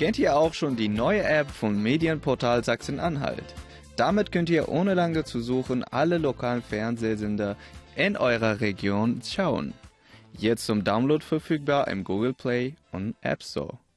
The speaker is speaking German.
Kennt ihr auch schon die neue App von Medienportal Sachsen-Anhalt? Damit könnt ihr ohne lange zu suchen alle lokalen Fernsehsender in eurer Region schauen. Jetzt zum Download verfügbar im Google Play und App Store.